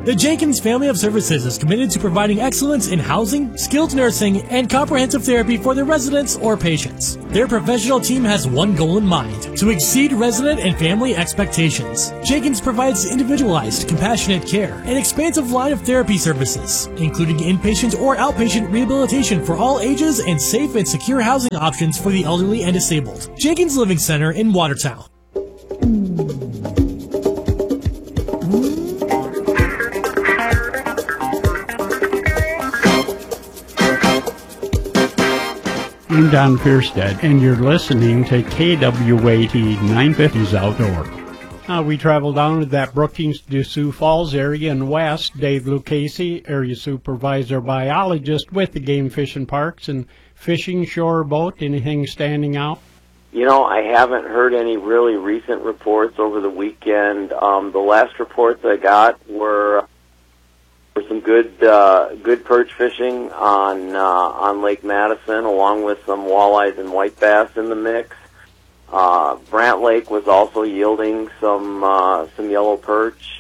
The Jenkins family of services is committed to providing excellence in housing, skilled nursing, and comprehensive therapy for their residents or patients. Their professional team has one goal in mind: to exceed resident and family expectations. Jenkins provides individualized, compassionate care and expansive line of therapy services, including inpatient or outpatient rehabilitation for all ages and safe and secure housing options for the elderly and disabled. Jenkins Living Center in Watertown. I'm Don Fierstead, and you're listening to KWAT 950's Outdoor. We travel down to that Brookings to Sioux Falls area and west. Dave Lucchese, Area Supervisor Biologist with the Game Fish and Parks. And fishing, shore, boat, anything standing out? You know, I haven't heard any really recent reports over the weekend. The last reports I got were some good perch fishing on Lake Madison, along with some walleyes and white bass in the mix. Brant Lake was also yielding some yellow perch,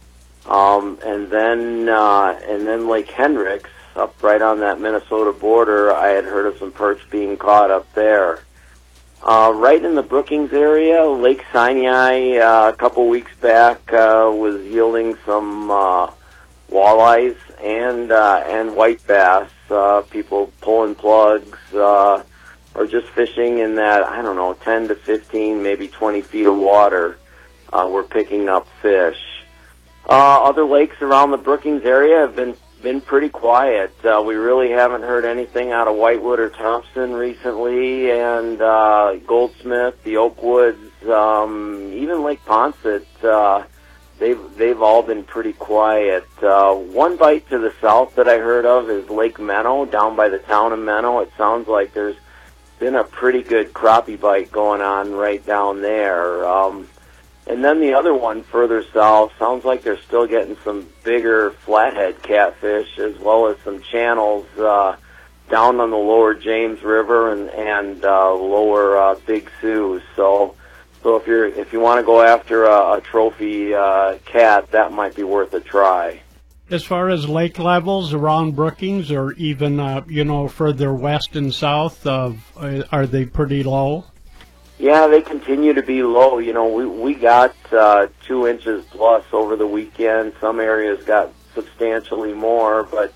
and then Lake Hendricks, up right on that Minnesota border, I had heard of some perch being caught up there. Right in the Brookings area, Lake Sinai a couple weeks back was yielding some walleyes and white bass. People pulling plugs or just fishing in that, 10 to 15, maybe 20 feet of water. We're picking up fish. Other lakes around the Brookings area have been pretty quiet. We really haven't heard anything out of Whitewood or Thompson recently, and Goldsmith, the Oakwoods, even Lake Poncet, they've all been pretty quiet. One bite to the south that I heard of is Lake Menno, down by the town of Menno. It sounds like there's been a pretty good crappie bite going on right down there. And then the other one further south, sounds like they're still getting some bigger flathead catfish, as well as some channels down on the lower James River and lower Big Sioux. So if you want to go after a trophy cat, that might be worth a try. As far as lake levels around Brookings, or even further west and south, are they pretty low? Yeah, they continue to be low. We got 2 inches plus over the weekend. Some areas got substantially more, but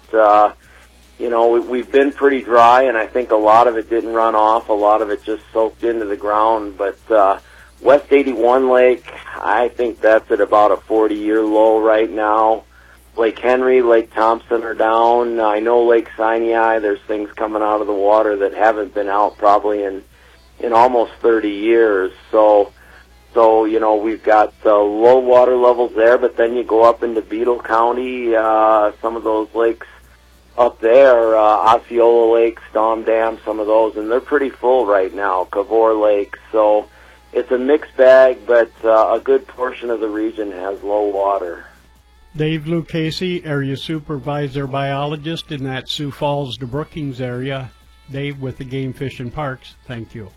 we've been pretty dry, and I think a lot of it didn't run off. A lot of it just soaked into the ground. But West 81 Lake, I think that's at about a 40-year low right now. Lake Henry, Lake Thompson are down. I know Lake Sinai, there's things coming out of the water that haven't been out probably in almost 30 years. So we've got low water levels there, but then you go up into Beetle County, some of those lakes up there, Osceola Lake, Storm Dam, some of those, and they're pretty full right now, Cavour Lake. So it's a mixed bag, but a good portion of the region has low water. Dave Lucchese, Area Supervisor Biologist in that Sioux Falls to Brookings area. Dave with the Game Fish and Parks, thank you.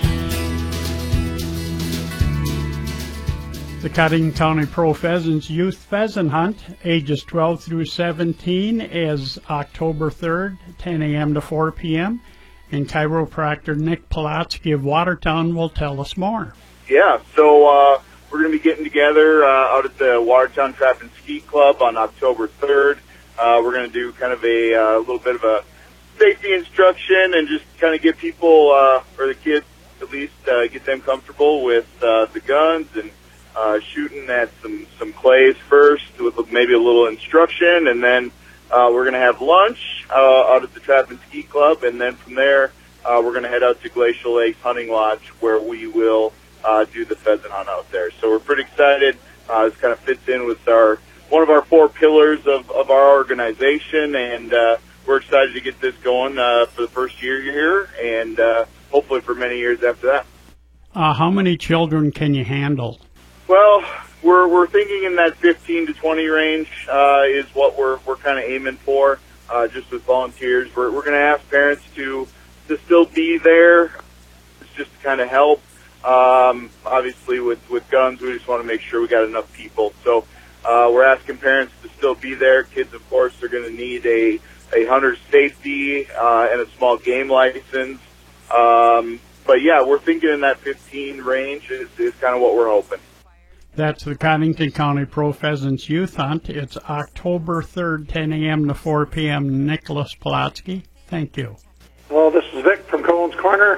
The Cottington County Pro Pheasants Youth Pheasant Hunt, ages 12 through 17, is October 3rd, 10 a.m. to 4 p.m. And chiropractor Nick Polatsky of Watertown will tell us more. Yeah, so we're going to be getting together out at the Watertown Trap and Ski Club on October 3rd. We're going to do kind of a little bit of a safety instruction and just kind of get people, or the kids at least, get them comfortable with the guns and shooting at some clays first with maybe a little instruction, and then we're going to have lunch out at the Trap and Ski Club, and then from there we're going to head out to Glacial Lakes Hunting Lodge, where we will do the pheasant hunt out there. So we're pretty excited. This kind of fits in with one of our 4 pillars of our organization, and we're excited to get this going for the first year here, and hopefully for many years after that. How many children can you handle? Well, we're thinking in that 15 to 20 range is what we're kind of aiming for, just with volunteers. We're going to ask parents to still be there. It's just to kind of help. Obviously, with guns, we just want to make sure we got enough people. So we're asking parents to still be there. Kids, of course, are going to need a hunter's safety and a small game license. But yeah, we're thinking in that 15 range is kind of what we're hoping. That's the Cottington County Pro Pheasants Youth Hunt. It's October 3rd, 10 a.m. to 4 p.m. Nicholas Pulaski. Thank you. Hello, this is Vic from Cohen's Corner.